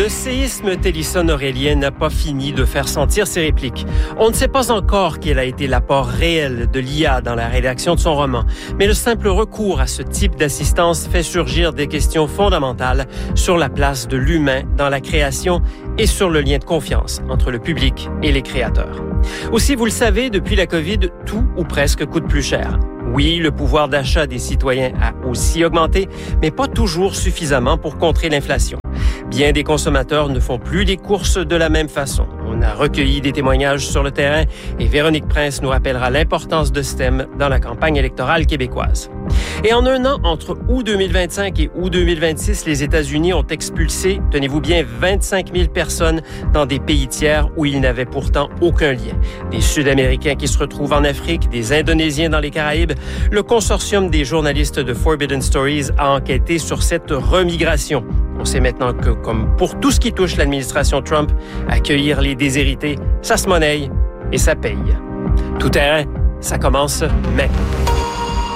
Le séisme Tellison-Aurélien n'a pas fini de faire sentir ses répliques. On ne sait pas encore quel a été l'apport réel de l'IA dans la rédaction de son roman, mais le simple recours à ce type d'assistance fait surgir des questions fondamentales sur la place de l'humain dans la création et sur le lien de confiance entre le public et les créateurs. Aussi, vous le savez, depuis la COVID, tout ou presque coûte plus cher. Oui, le pouvoir d'achat des citoyens a aussi augmenté, mais pas toujours suffisamment pour contrer l'inflation. Bien des consommateurs ne font plus les courses de la même façon. On a recueilli des témoignages sur le terrain et Véronique Prince nous rappellera l'importance de ce thème dans la campagne électorale québécoise. Et en un an, entre août 2025 et août 2026, les États-Unis ont expulsé, tenez-vous bien, 25 000 personnes dans des pays tiers où ils n'avaient pourtant aucun lien. Des Sud-Américains qui se retrouvent en Afrique, des Indonésiens dans les Caraïbes. Le consortium des journalistes de Forbidden Stories a enquêté sur cette remigration. On sait maintenant que, comme pour tout ce qui touche l'administration Trump, accueillir les déshérités, ça se monnaie et ça paye. Tout terrain, ça commence maintenant.